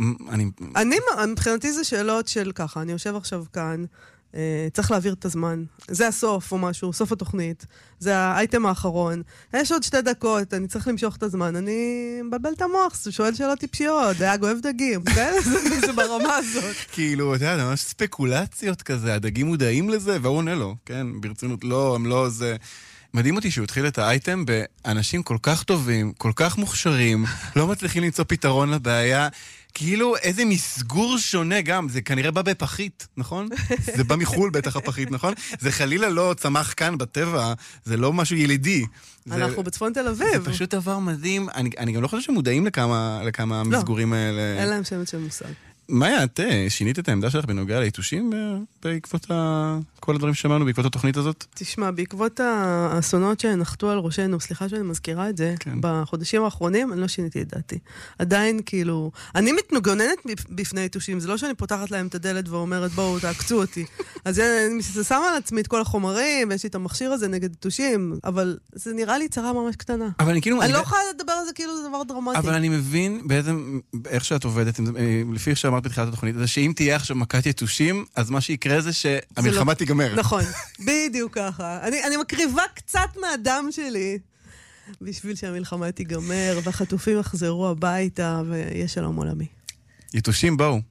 מבחינתי זה שאלות של ככה, אני יושב עכשיו כאן, צריך להעביר את הזמן. זה הסוף או משהו, סוף התוכנית. זה האייטם האחרון. יש עוד 2 דקות, אני צריך למשוך את הזמן. אני מבלבל את המוח, שואל שאלות טיפשיות, דייג אוהב דגים. זה ברמה הזאת.
כאילו, אתה יודע, ממש ספקולציות כזה, הדגים מודעים לזה, והוא עונה לו, כן, ברצינות, לא, הם לא זה... מדהים אותי שהוא התחיל את האייטם באנשים כל כך טובים, כל כך מוכשרים, לא מצליחים למצוא פתרון לבעיה, כאילו איזה מסגור שונה גם, זה כנראה בא בפחית, נכון? זה בא מחול בטח הפחית, נכון? זה חלילה לא צמח כאן בטבע, זה לא משהו ילידי.
אנחנו בצפון תל אביב.
זה פשוט דבר מדהים, אני גם לא חושב שמודעים לכמה המסגורים האלה.
אין להם שמץ של מושג.
מאיה, את שינית את העמדה שלך בנוגע ליתושים בעקבות כל הדברים ששמענו, בעקבות התוכנית הזאת?
תשמע, בעקבות האסונות שנחתו על ראשנו, סליחה שאני מזכירה את זה, בחודשים האחרונים אני לא שיניתי את דעתי. עדיין כאילו, אני מתנגוננת בפני יתושים, זה לא שאני פותחת להם את הדלת ואומרת בואו תעקצו אותי. אז אני שמה על עצמי את כל החומרים, ויש לי את המכשיר הזה נגד יתושים, אבל זה נראה לי צרה ממש קטנה. אני לא יכולה לדבר על זה כאילו זה דבר דרמטי.
אבל אני מבין בעצם איך שאת עובדת, לפי שאמרת בתחילת התוכנית, זה שאם תהיה עכשיו מכת יתושים, אז מה שיקרה זה שהמלחמה תיגמר.
נכון, בדיוק ככה. אני מקריבה קצת מהדם שלי בשביל שהמלחמה תיגמר, והחטופים יחזרו הביתה, ויש שלום עולמי.
יתושים באו.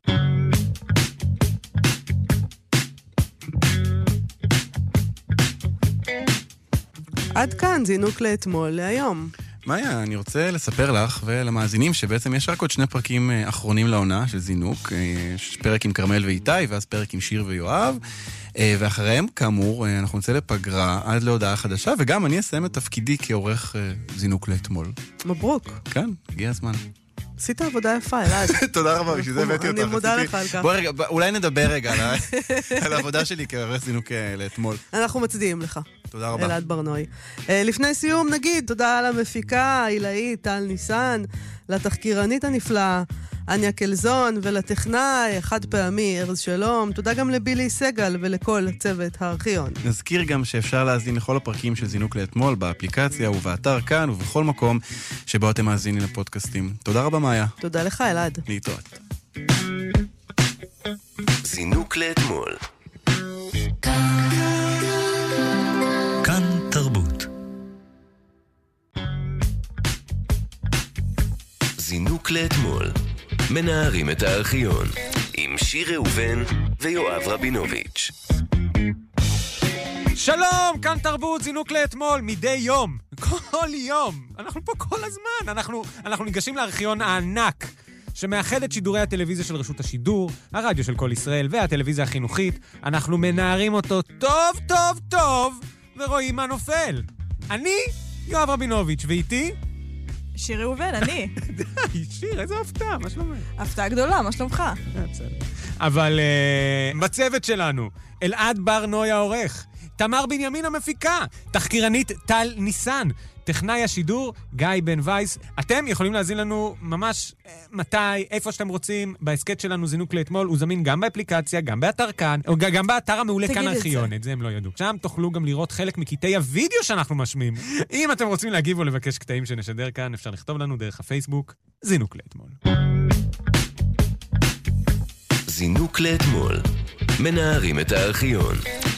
עד כאן זינוק לאתמול, להיום.
מאיה, אני רוצה לספר לך ולמאזינים שבעצם יש רק עוד 2 פרקים אחרונים לעונה של זינוק. יש פרק עם קרמל ואיתי, ואז פרק עם שיר ויואב. ואחריהם, כאמור, אנחנו נצא לפגרה עד להודעה חדשה, וגם אני אסיים את תפקידי כעורך זינוק לאתמול.
מברוק.
כן, הגיע הזמן.
עשית עבודה יפה, אלעד.
תודה רבה, בשביל זה הבאתי אותך.
אני מודה לך על כך.
בוא רגע, אולי נדבר רגע על העבודה שלי כעורך זינוק לאתמול.
אנחנו מצדיעים לך.
תודה רבה.
אלעד ברנוי. לפני סיום נגיד, תודה למפיקה העילאית טל ניסן, לתחקירנית הנפלאה אניה קלזון, ולטכנאי חד פעמי ארז שלום. תודה גם לבילי סגל ולכל צוות הארכיון.
נזכיר גם שאפשר להזין לכל הפרקים של זינוק לאתמול באפליקציה ובאתר כאן ובכל מקום שבו אתם מאזינים לפודקאסטים. תודה רבה מאיה.
תודה לך אלעד.
להתראות.
זינוק לאתמול. כאן תרבות. זינוק לאתמול. מנערים את הארכיון עם שיר ראובן ויואב רבינוביץ'.
שלום, כאן תרבות, זינוק לאתמול, מדי יום. כל יום. אנחנו פה כל הזמן. אנחנו ניגשים לארכיון הענק שמאחד את שידורי הטלוויזיה של רשות השידור, הרדיו של כל ישראל והטלוויזיה החינוכית. אנחנו מנערים אותו טוב טוב טוב ורואים מה נופל. אני יואב רבינוביץ' ואיתי
שיר ראובן, אני.
די, שיר, איזה הפתעה, מה שלומך?
הפתעה גדולה, מה שלומך?
בסדר. אבל בצוות שלנו, אלעד ברנוי העורך, תמר בנימין המפיקה, תחקירנית טל ניסן, טכנאי השידור, גיא בן וייס. אתם יכולים להזין לנו ממש מתי, איפה שאתם רוצים, בהסקט שלנו זינוק לאתמול, הוא זמין גם באפליקציה, גם באתר כאן, או גם באתר המעולה כאן ארכיון, את זה הם לא ידעו. שם תוכלו גם לראות חלק מקטעי הוידאו שאנחנו משמיעים. אם אתם רוצים להגיב או לבקש קטעים שנשדר כאן, אפשר לכתוב לנו דרך הפייסבוק, זינוק לאתמול.
זינוק לאתמול. מנערים את הארכיון.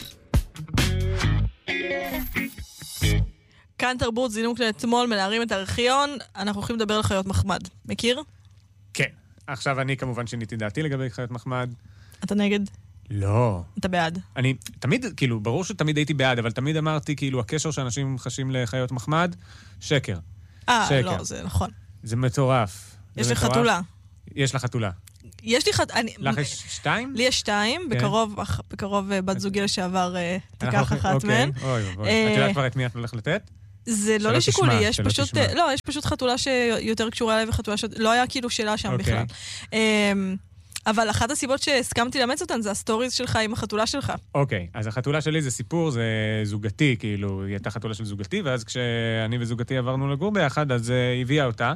כאן תרבות, זינוק לאתמול, מנערים את הארכיון. אנחנו הולכים לדבר על חיות מחמד. מכיר?
כן. עכשיו אני כמובן שיניתי דעתי לגבי חיות מחמד.
אתה נגד?
לא.
אתה בעד?
אני תמיד, כאילו, ברור שתמיד הייתי בעד, אבל תמיד אמרתי, כאילו, הקשר שאנשים חשים לחיות מחמד, שקר.
לא, זה נכון.
זה מטורף.
יש לך חתולה.
יש לך חתולה.
יש לי
לך יש 2?
לי יש 2, בקרוב בת זוגי לשעבר תיקח אחת מהן.
אוי, את יודעת כבר את מי את הולך לתת?
זה לא לשיקולי, יש פשוט חתולה שיותר קשורה אליי וחתולה לא היה כאילו שאלה שם בכלל. אבל אחת הסיבות שהסכמתי לאמץ אותן זה הסטוריז שלך עם החתולה שלך.
אוקיי, אז החתולה שלי זה סיפור, זה זוגתי, כאילו, היא הייתה חתולה של זוגתי, ואז כשאני וזוגתי עברנו לגור ביחד, אז היא הביאה אותה,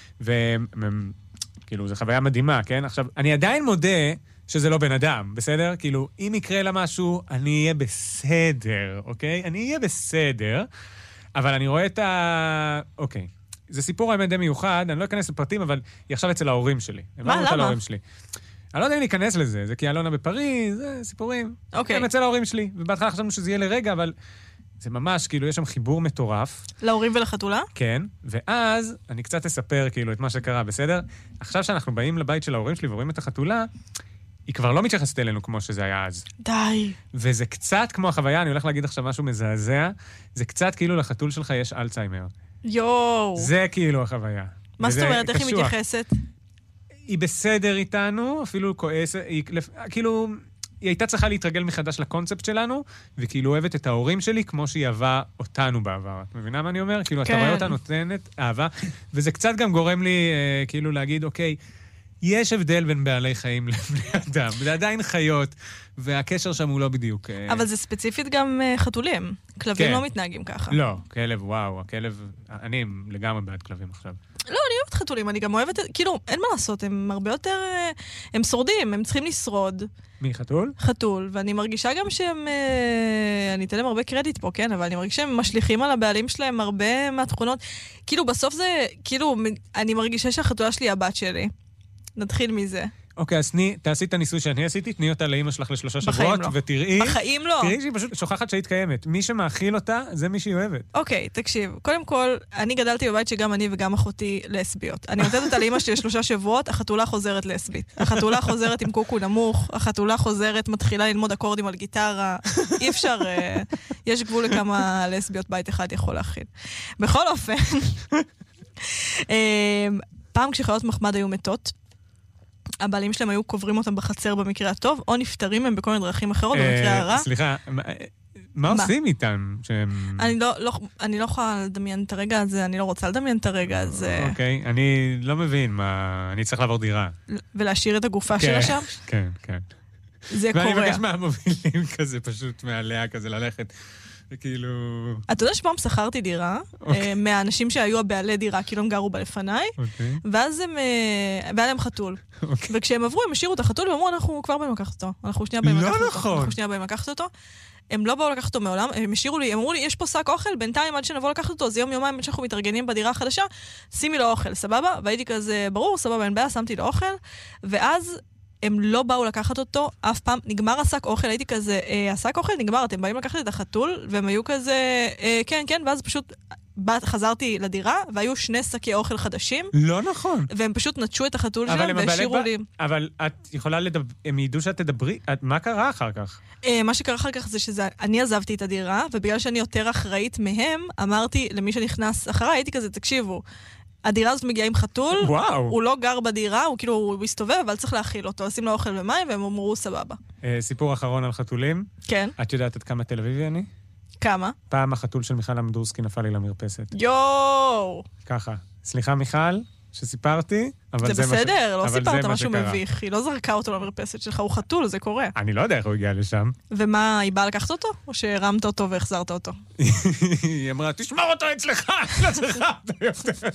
וכאילו, זו חוויה מדהימה, כן? עכשיו, אני עדיין מודה שזה לא בן אדם, בסדר? כאילו, אם יקרה לה משהו, אני אהיה בסדר, אוקיי? אני אהיה בסדר, אבל אני רואה את אוקיי. זה סיפור האמת די מיוחד, אני לא אכנס לפרטים, אבל היא עכשיו אצל ההורים שלי.
מה, למה?
אני לא יודע אם להיכנס לזה, זה כי אלונה בפריז, זה סיפורים.
אוקיי.
הם אצל ההורים שלי, ובהתחלה חשבנו שזה יהיה לרגע, אבל זה ממש, כאילו, יש שם חיבור מטורף.
להורים ולחתולה?
כן, ואז אני קצת אספר, כאילו, את מה שקרה, בסדר? עכשיו שאנחנו באים לבית של ההורים שלי ורואים את החתולה, היא כבר לא מתייחסת אלינו כמו שזה היה אז.
די.
וזה קצת כמו החוויה, אני הולך להגיד עכשיו משהו מזעזע, זה קצת כאילו לחתול שלך יש אלצהיימר.
יואו.
זה כאילו החוויה.
מה זאת אומרת? איך היא מתייחסת?
היא בסדר איתנו, אפילו כועסת, כאילו, היא הייתה צריכה להתרגל מחדש לקונספט שלנו, וכאילו אוהבת את ההורים שלי כמו שהיא אהבה אותנו בעבר. את מבינה מה אני אומר? כאילו, אתה רואה אותה נותנת אהבה, וזה קצת גם גורם לי, כאילו, להגיד, אוקיי, יש הבדל בין בעלי חיים לבני אדם, זה עדיין חיות, והקשר שם הוא לא בדיוק.
אבל זה ספציפית גם חתולים. כלבים לא מתנהגים ככה.
לא, כלב, וואו, הכלב, אני לגמרי בעד כלבים עכשיו.
לא, אני אוהבת חתולים, אני גם אוהבת, כאילו, אין מה לעשות, הם הרבה יותר, הם שורדים, הם צריכים לשרוד.
מי, חתול?
חתול, ואני מרגישה גם שהם, אני אתן להם הרבה קרדיט פה, כן, אבל אני מרגישה שהם משליכים על הבעלים שלהם הרבה מהתכונות. כאילו, בסוף זה, כאילו, אני מרגישה שהחתולה שלי היא הבת שלי. נתחיל מזה.
אוקיי, אז תעשי את הניסוי שאני עשיתי, תני אותה לאמא שלך ל3 שבועות, ותראי...
בחיים לא.
תראי שהיא פשוט שוכחת שהיית קיימת. מי שמאכיל אותה, זה מי שהיא אוהבת.
אוקיי, תקשיב. קודם כל, אני גדלתי בבית שגם אני וגם אחותי לסביות. אני נותנת אותה לאמא שלי ל3 שבועות, החתולה חוזרת לסבית. החתולה חוזרת עם קוקו נמוך, החתולה חוזרת, מתחילה ללמוד אקורדים על גיטרה. אי אפשר... יש גבול לכמה לסביות בית אחד יכול להכיל. בכל אופן, פעם כשחיות מחמד היו מתות, הבעלים שלהם היו קוברים אותם בחצר במקרה הטוב, או נפטרים הם בכל מיני דרכים אחרות במקרה הרע.
סליחה, מה עושים איתם?
אני לא יכולה לדמיין את הרגע הזה, אני לא רוצה לדמיין את הרגע הזה.
אוקיי, אני לא מבין מה... אני צריך לעבור דירה.
ולהשאיר את הגופה שלה שם?
כן, כן.
זה קורה.
ואני מבקש מהמובילים כזה, פשוט מעליה כזה ללכת. וכאילו...
אתה יודע שפעם שכרתי דירה, מהאנשים שהיו הבעלי דירה, כאילו הם גרו בה לפניי, ואז הם... והיה להם חתול. וכשהם עברו, הם השאירו את החתול, ואמרו, אנחנו כבר באים לקחת אותו. אנחנו שנייה באים לקחת אותו. הם לא באו לקחת אותו מעולם, הם השאירו לי, הם אמרו לי, יש פה שק אוכל, בינתיים עד שנבוא לקחת אותו, זה יום-יומיים שאנחנו מתארגנים בדירה החדשה, שימי לו אוכל, סבבה? והייתי כזה, ברור, סבבה, אין בעיה, שמתי לו אוכל, ואז הם לא באו לקחת אותו, אף פעם, נגמר השק אוכל, הייתי כזה, השק אוכל נגמר, אתם באים לקחת את החתול, והם היו כזה, כן, כן, ואז פשוט חזרתי לדירה, והיו 2 שקי אוכל חדשים.
לא נכון.
והם פשוט נטשו את החתול שלהם, והשאירו לי.
אבל את יכולה הם ידעו שאת תדברי, מה קרה אחר כך?
מה שקרה אחר כך זה שאני עזבתי את הדירה, ובגלל שאני יותר אחראית מהם, אמרתי למי שנכנס אחריי, הייתי כזה, תקשיבו, הדירה הזאת מגיעה עם חתול, הוא לא גר בדירה, הוא כאילו, הוא מסתובב, אבל צריך להאכיל אותו, עושים לו אוכל ומים, והם אמרו, סבבה.
סיפור אחרון על חתולים.
כן.
את יודעת עד כמה תל אביבי אני?
כמה?
פעם החתול של מיכל אמדורסקי נפל לי למרפסת.
יואו!
ככה. סליחה מיכל, שסיפרתי, אבל
זה בסדר, לא סיפרת משהו מביך. היא לא זרקה אותו למרפסת שלך, הוא חתול, זה קורה.
אני לא יודע איך הוא הגיע לשם.
ומה, היא באה לקחת אותו? או שהרמת אותו והחזרת אותו?
היא אמרה, תשמור אותו אצלך, לא צריכה אותו יותר.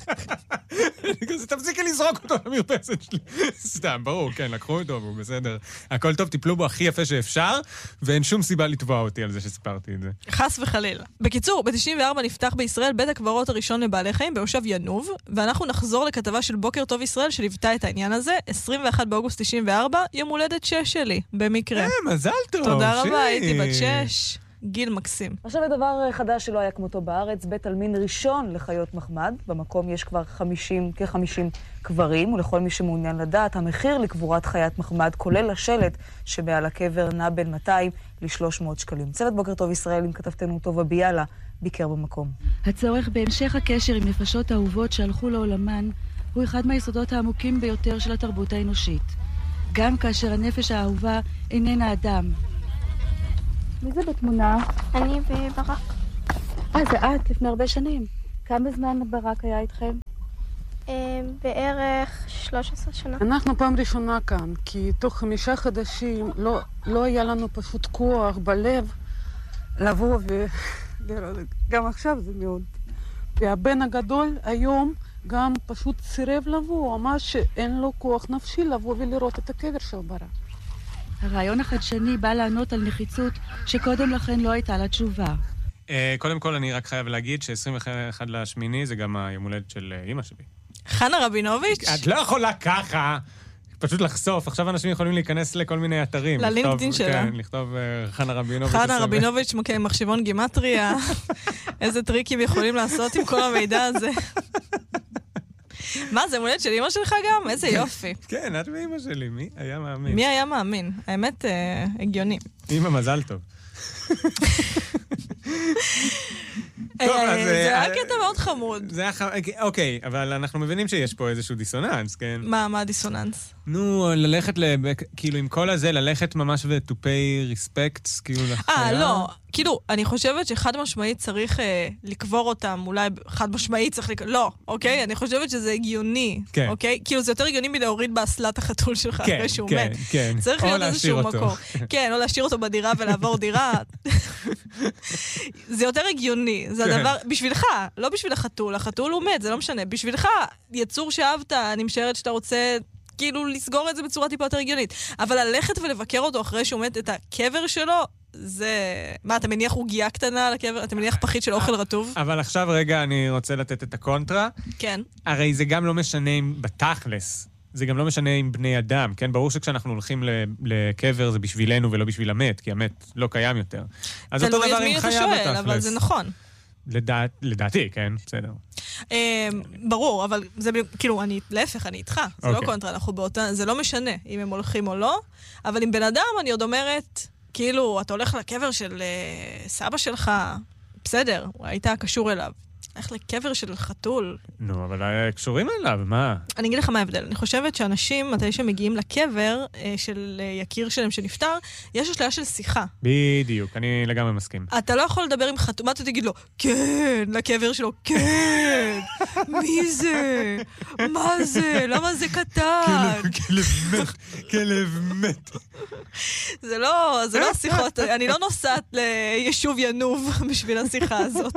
תפסיקי לזרוק אותו למרפסת שלי. סתם, ברור, כן, לקחו אותו, והוא בסדר. הכל טוב, טיפלו בו הכי יפה שאפשר, ואין שום סיבה לתבוע אותי על זה שסיפרתי את זה.
חס וחלילה. בקיצור, ב-94 נפתח בישראל בית הקברות הראשון לבעלי חיים במושב ינוב, ואנחנו נחזור לכתבה של בוקר טוב ישראל שליוותה את העניין הזה, 21 באוגוסט 94, יום הולדת 6 שלי, במקרה.
מזל טוב.
תודה רבה, הייתי בת 6. גיל מקסים.
עכשיו הדבר חדש שלא היה כמותו בארץ, בית עלמין ראשון לחיות מחמד. במקום יש כבר כ-50 קברים, ולכל מי שמעוניין לדעת, המחיר לקבורת חיית מחמד, כולל השלט שמעל הקבר, נע בין 200 ל-300 שקלים. צוות בוקר טוב ישראל, עם כתבתנו טובה ביאלה, ביקר במקום.
הצורך בהמשך הקשר עם נפשות אהובות שהלכו לעולמן, הוא אחד מהיסודות העמוקים ביותר של התרבות האנושית. גם כאשר הנפש האהובה איננה אדם. מי זה בתמונה?
אני וברק.
זה את, לפני הרבה שנים. כמה זמן ברק היה איתכם?
בערך 13 שנה.
אנחנו פעם ראשונה כאן, כי תוך 5 חודשים לא היה לנו פשוט כוח בלב לבוא גם עכשיו זה מאוד. והבן הגדול היום גם פשוט סירב לבוא, אמר שאין לו כוח נפשי לבוא ולראות את הקבר של ברק.
הרעיון החדשני בא לענות על נחיצות שקודם לכן לא הייתה לה תשובה.
קודם כל אני רק חייב להגיד ש-21 לשמיני זה גם היום הולדת של אמא שלי.
חנה רבינוביץ'?
את לא יכולה ככה, פשוט לחשוף. עכשיו אנשים יכולים להיכנס לכל מיני אתרים.
ללינקדאין שלה.
כן, לכתוב חנה רבינוביץ'.
חנה רבינוביץ' מחשבון גימטריה. איזה טריקים יכולים לעשות עם כל המידע הזה. מה, זה מולדת של אמא שלך גם? איזה יופי.
כן, את ואמא שלי, מי היה מאמין?
מי היה מאמין? האמת, הגיוני.
אמא, מזל טוב.
זה היה קטע מאוד חמוד.
אוקיי, אבל אנחנו מבינים שיש פה איזשהו דיסוננס, כן?
מה הדיסוננס?
נו, ללכת, כאילו עם כל הזה, ללכת ממש ו-to pay respects, כאילו לחיה.
לא, כאילו, אני חושבת שחד משמעית צריך לקבור אותם, אולי חד משמעית צריך לא, אוקיי? אני חושבת שזה הגיוני, אוקיי? כאילו, זה יותר הגיוני מלהוריד באסלת החתול שלך אחרי שהוא מת.
כן,
צריך להיות איזשהו מקור. כן, או להשאיר אותו בדירה ולעבור דירה. זה יותר הגיוני, זה הדבר, בשבילך, לא בשביל החתול, החתול הוא מת, זה לא משנה. בשבילך, יצור שאהבת, אני משערת שאתה רוצה כאילו לסגור את זה בצורה טיפה יותר הגיונית. אבל ללכת ולבקר אותו אחרי שהוא מת את הקבר שלו, זה... מה, אתה מניח עוגיה קטנה על הקבר? אתה מניח פחית של אוכל רטוב?
אבל עכשיו רגע אני רוצה לתת את הקונטרה.
כן.
הרי זה גם לא משנה אם בתכלס. זה גם לא משנה עם בני אדם, כן? ברור שכשאנחנו הולכים לקבר זה בשבילנו ולא בשביל המת, כי המת לא קיים יותר. אז אותו דבר עם חיה בתכלס.
אבל זה נכון.
לדעתי, כן, בסדר.
ברור, אבל זה כאילו, להפך, אני איתך. זה לא קונטרה, אנחנו באותה, זה לא משנה אם הם הולכים או לא, אבל עם בן אדם אני עוד אומרת, כאילו, אתה הולך לקבר של סבא שלך, בסדר, היית קשור אליו. איך לקבר של חתול.
נו, אבל קשורים אליו, מה?
אני אגיד לך מה ההבדל. אני חושבת שאנשים, מתי שמגיעים לקבר של יקיר שלהם שנפטר, יש השליה של שיחה.
בדיוק, אני לגמרי מסכים.
אתה לא יכול לדבר עם חתול, מה אתה תגיד לו? כן, לקבר שלו, כן, מי זה? מה זה? למה זה קטן?
כלב מת.
זה לא השיחות, אני לא נוסעת ליישוב ינוב בשביל השיחה הזאת.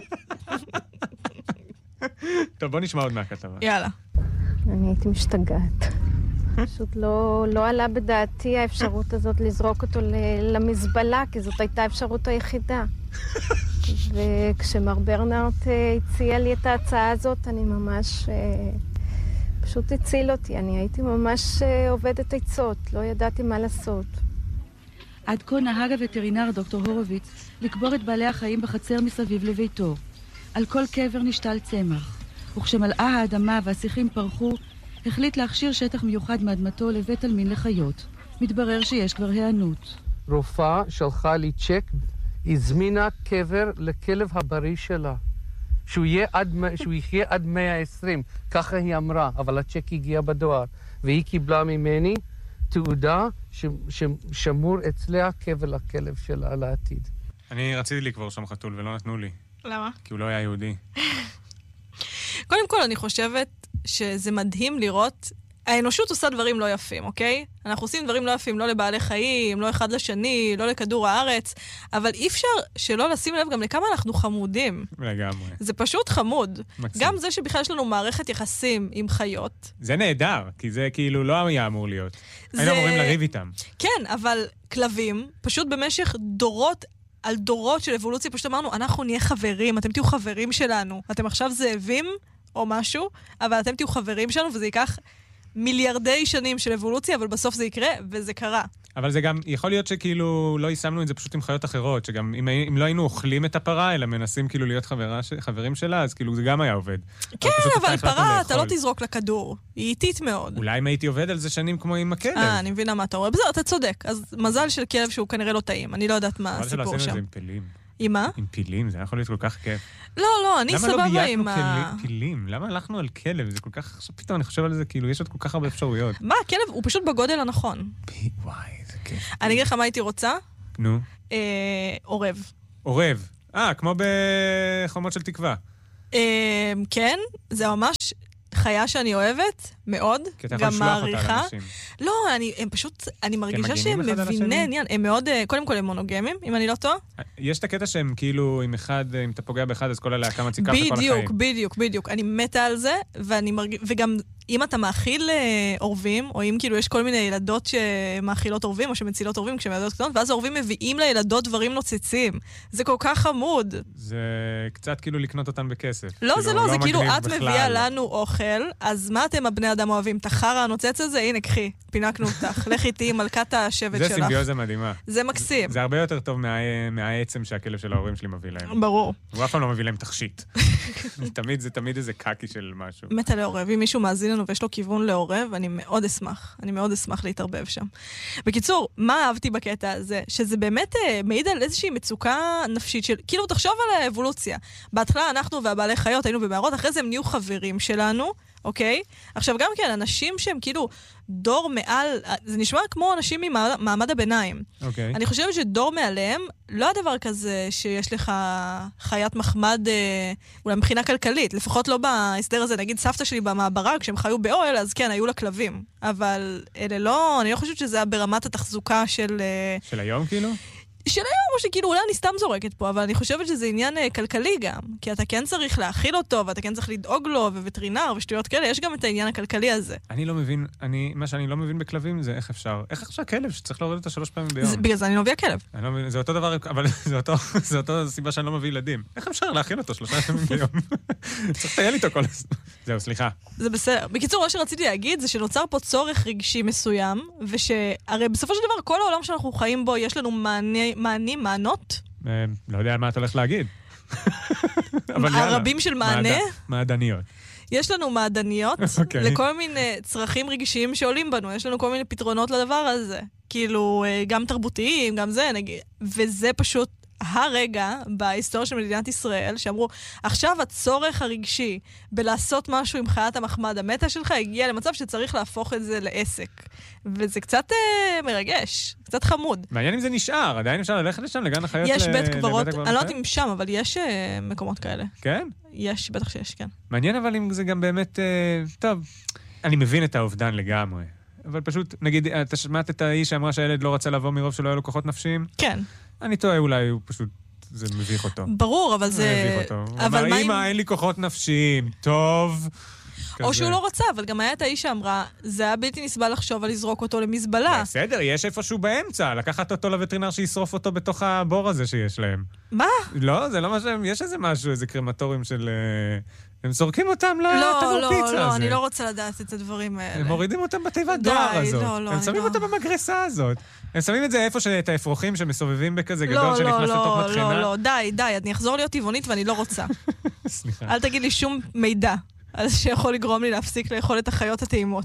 טוב, בוא נשמע עוד מהכתבה.
יאללה.
אני הייתי משתגעת. פשוט לא עלה בדעתי האפשרות הזאת לזרוק אותו למזבלה, כי זאת הייתה האפשרות היחידה. וכשמר ברנארט הציע לי את ההצעה הזאת, אני ממש... פשוט הציל אותי. אני הייתי ממש עובדת עצות, לא ידעתי מה לעשות.
עד כה נהג הווטרינר דוקטור הורוביץ לקבור את בעלי החיים בחצר מסביב לביתו. על כל קבר נשתל צמח, וכשמלאה האדמה והשיחים פרחו, החליט להכשיר שטח מיוחד מאדמתו לבית עלמין לחיות. מתברר שיש כבר הענות.
רופאה שלחה לי צ'ק, הזמינה קבר לכלב הבריא שלה. שהוא יחיה עד 120, ככה היא אמרה, אבל הצ'ק הגיע בדואר. והיא קיבלה ממני תעודה ששמור אצלה קבר לכלב שלה לעתיד.
אני רציתי לקבור שם חתול ולא נתנו לי.
למה?
כי הוא לא היה יהודי.
קודם כל, אני חושבת שזה מדהים לראות... האנושות עושה דברים לא יפים, אוקיי? אנחנו עושים דברים לא יפים, לא לבעלי חיים, לא אחד לשני, לא לכדור הארץ, אבל אי אפשר שלא לשים לב גם לכמה אנחנו חמודים.
לגמרי.
זה פשוט חמוד.
מקסים.
גם זה שבכלל יש לנו מערכת יחסים עם חיות.
זה נהדר, כי זה כאילו לא היה אמור להיות. היינו אמורים לריב איתם.
כן, אבל כלבים, פשוט במשך דורות על דורות של אבולוציה, פשוט אמרנו, אנחנו נהיה חברים, אתם תהיו חברים שלנו. אתם עכשיו זאבים או משהו, אבל אתם תהיו חברים שלנו, וזה ייקח מיליארדי שנים של אבולוציה, אבל בסוף זה יקרה, וזה קרה.
אבל זה גם, יכול להיות שכאילו לא יישמנו את זה פשוט עם חיות אחרות, שגם אם לא היינו אוכלים את הפרה, אלא מנסים כאילו להיות חברים שלה, אז כאילו זה גם היה עובד.
כן, אבל פרה, אתה לא תזרוק לכדור. היא איטית מאוד.
אולי אם הייתי עובד על זה שנים כמו עם הכלב.
אני מבינה מה אתה אומר. בזה, אתה צודק. אז מזל של כלב שהוא כנראה לא טעים. אני לא יודעת מה הסיפור שם. עם מה?
עם פילים, זה יכול להיות כל כך כיף.
לא, אני סבבה עם
למה לא פילים? למה הלכנו על כלב? זה כל כך... פתאום אני חושב על זה, כאילו, יש עוד כל כך הרבה אפשרויות.
מה? כלב הוא פשוט בגודל הנכון.
וואי, זה כיף.
אני אגיד לך מה הייתי רוצה?
נו.
עורב.
עורב. כמו בחומות של תקווה.
כן, זה ממש... חיה שאני אוהבת, מאוד, גם מעריכה. לא, הם פשוט, אני מרגישה שהם מביני עניין, הם מאוד, קודם כל הם מונוגמים, אם אני לא טועה. יש
את הקטע שהם כאילו, אם אתה פוגע באחד, אז כל הלהקה מציקה לכל החיים.
בדיוק, אני מתה על זה, וגם אם אתה מאכיל עורבים, או אם כאילו יש כל מיני ילדות שמאכילות עורבים, או שמצילות עורבים כשהם ילדות קטנות, ואז העורבים מביאים לילדות דברים נוצצים. זה כל כך חמוד.
זה קצת כאילו לקנות אותן בכסף.
לא, זה לא, זה כאילו את מביאה לנו אוכל, אז מה אתם הבני אדם אוהבים? את החרא הנוצץ הזה? הנה, קחי, פינקנו אותך. לך איתי מלכת השבט שלך.
זה סימביוזה מדהימה.
זה מקסים.
זה הרבה יותר טוב מהעצם שהכלב של ההורים שלי מביא להם.
ברור.
הוא אף פעם לא מביא להם תכשיט. זה תמיד איזה קקי של משהו.
מתה לעורב. אם מישהו מאזין לנו ויש לו כיוון לעורב, אני מאוד אשמח להתערבב שם. בקיצור, מה אהבתי בקטע הזה? שזה באמת מעיד על איזושהי מצוקה נפשית של, כאילו תחשוב על האבולוציה. בהתחלה אנחנו והבעלי חיות היינו במערות, אחרי זה הם נהיו חברים שלנו, אוקיי? עכשיו גם כן, אנשים שהם כאילו דור מעל, זה נשמע כמו אנשים ממעמד הביניים.
אוקיי.
אני חושבת שדור מעליהם, לא הדבר כזה שיש לך חיית מחמד, אולי מבחינה כלכלית, לפחות לא בהסדר הזה, נגיד סבתא שלי במעברה, כשהם חיו באוהל, אז כן, היו לה כלבים. אבל אלה לא, אני לא חושבת שזה היה ברמת התחזוקה של...
של היום כאילו?
של היום, או שכאילו אולי אני סתם זורקת פה, אבל אני חושבת שזה עניין כלכלי גם, כי אתה כן צריך להאכיל אותו, ואתה כן צריך לדאוג לו, ווטרינר, ושטויות כאלה, יש גם את העניין הכלכלי הזה.
אני לא מבין, מה שאני לא מבין בכלבים זה איך אפשר כלב שצריך להוריד אותו 3 פעמים ביום.
בגלל זה אני לא מביא הכלב.
זה אותו דבר, אבל זה אותו סיבה שאני לא מביא ילדים. איך אפשר להאכיל אותו 3 פעמים ביום? צריך לטייל איתו כל הזמן. זהו, סליחה.
זה בסדר. בקיצור, מה שרציתי להגיד זה שנוצר פה צורך רגשי מסוים, ושהרי בסופו של דבר, כל העולם שאנחנו חיים בו, יש לנו מענות?
לא יודע על מה את הולך להגיד.
הרבים של מענה?
מעדניות.
יש לנו מעדניות לכל מיני צרכים רגשיים שעולים בנו. יש לנו כל מיני פתרונות לדבר הזה. כאילו, גם תרבותיים, גם זה, נגיד. וזה פשוט הרגע בהיסטוריה של מדינת ישראל, שאמרו, עכשיו הצורך הרגשי בלעשות משהו עם חיית המחמד המתה שלך, הגיע למצב שצריך להפוך את זה לעסק. וזה קצת מרגש, קצת חמוד.
מעניין אם זה נשאר, עדיין אפשר ללכת לשם, לגן החיות.
יש בית קברות, אני לא יודעת אם שם, אבל יש מקומות כאלה.
כן?
יש, בטח שיש, כן.
מעניין אבל אם זה גם באמת, טוב, אני מבין את האובדן לגמרי. אבל פשוט, נגיד, אתה שמעת את האיש שאמרה שהילד לא רצה לבוא מרוב שלא היו לו כוחות נפשיים?
כן.
אני טועה, אולי הוא פשוט, זה מביך אותו.
ברור, אבל זה...
מביך אותו. אבל אמא, אין לי כוחות נפשיים, טוב.
או שהוא לא רצה, אבל גם היה את האיש שאמרה, זה היה בלתי נסבל לחשוב על לזרוק אותו למזבלה.
בסדר, יש איפשהו באמצע, לקחת אותו לווטרינר שישרוף אותו בתוך הבור הזה שיש להם.
מה?
לא, זה לא מה שהם, יש איזה משהו, איזה קרמטורים של... הם זורקים אותם לתנור פיצה הזה.
לא, אני לא רוצה לדעת את הדברים האלה.
הם מורידים אותם בתיבת דואר הזאת.
לא,
הם שמים אותם במגרסה הזאת. הם שמים את זה איפה את האפרוחים שמסובבים בכזה גדול שנכנס לתוך מטחנה.
לא, די, אני אחזור להיות טבעונית ואני לא רוצה.
סליחה.
אל תגיד לי שום מידע על שיכול לגרום לי להפסיק לאכול את החיות הטעימות.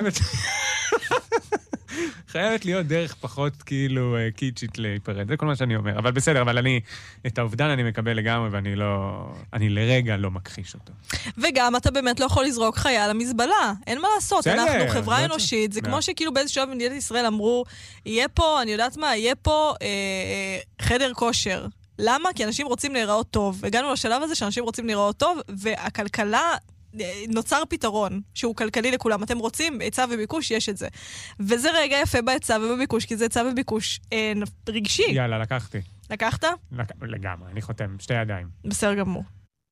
חייבת להיות דרך פחות כאילו קיצ'ית להיפרד, זה כל מה שאני אומר. אבל בסדר, אבל את האובדן אני מקבל לגמרי, ואני לרגע לא מכחיש אותו.
וגם אתה באמת לא יכול לזרוק חיה למזבלה, אין מה לעשות. אנחנו חברה אנושית, זה כמו שכאילו באיזשהו שלב במדינת ישראל אמרו, יהיה פה, אני יודעת מה, יהיה פה חדר כושר. למה? כי אנשים רוצים להיראות טוב. הגענו לשלב הזה שאנשים רוצים להיראות טוב, והכלכלה... נוצר פתרון שהוא כלכלי לכולם. אתם רוצים היצע וביקוש, יש את זה. וזה רגע יפה בהיצע ובביקוש, כי זה היצע וביקוש רגשי.
יאללה, לקחתי.
לקחת?
לגמרי, אני חותם, 2 ידיים.
בסדר גמור.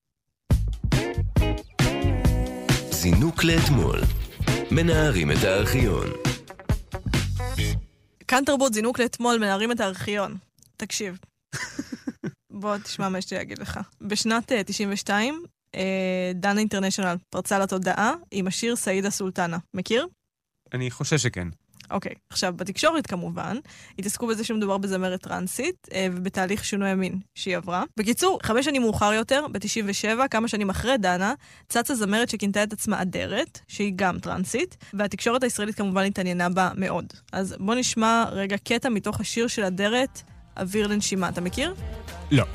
זינוק לאתמול. מנערים את הארכיון.
כאן תרבות זינוק לאתמול, מנערים את הארכיון. תקשיב. בוא תשמע מה יש לי להגיד לך. בשנת 92, דנה אינטרנשיונל פרצה לתודעה עם השיר סעידה סולטנה. מכיר?
אני חושב שכן.
אוקיי. עכשיו, בתקשורת כמובן, התעסקו בזה שמדובר בזמרת טרנסית, ובתהליך שינוי המין שהיא עברה. בקיצור, 5 שנים מאוחר יותר, ב-97, כמה שנים אחרי דנה, צצה זמרת שכינתה את עצמה אדרת, שהיא גם טרנסית, והתקשורת הישראלית כמובן התעניינה בה מאוד. אז בוא נשמע רגע קטע מתוך השיר של אדרת, אוויר לנשימה. אתה מכיר?
לא.